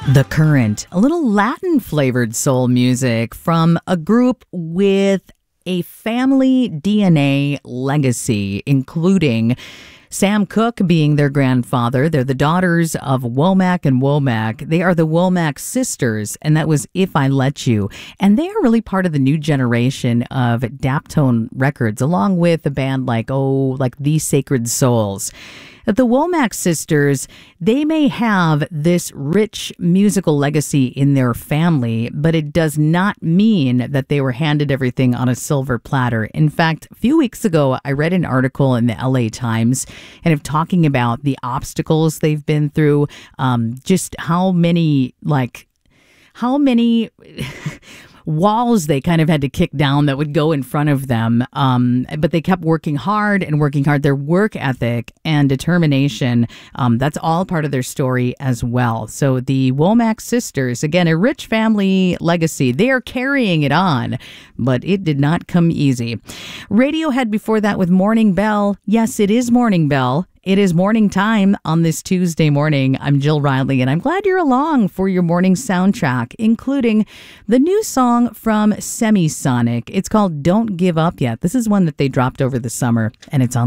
The Current, a little Latin flavored soul music from a group with a family DNA legacy, including Sam Cooke being their grandfather. They're the daughters of Womack and Womack. They are the Womack sisters, and that was If I Let You. And they are really part of the new generation of Daptone Records, along with a band like The Sacred Souls. The Womack sisters, they may have this rich musical legacy in their family, but it does not mean that they were handed everything on a silver platter. In fact, a few weeks ago, I read an article in the LA Times and of talking about the obstacles they've been through, just how many walls they kind of had to kick down that would go in front of them. But they kept working hard and working hard. Their work ethic and determination, that's all part of their story as well. So the Womack sisters, again, a rich family legacy. They are carrying it on, but it did not come easy. Radiohead before that with Morning Bell. Yes, it is Morning Bell. It is morning time on this Tuesday morning. I'm Jill Riley, and I'm glad you're along for your morning soundtrack, including the new song from Semisonic. It's called Don't Give Up Yet. This is one that they dropped over the summer, and it's on